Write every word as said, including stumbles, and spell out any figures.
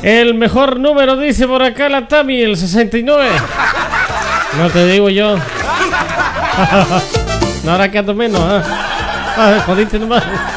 El mejor número dice por acá la Tami, el sesenta y nueve. No te digo yo. No, ahora quedo menos, ¿eh? Ah, jodiste nomás.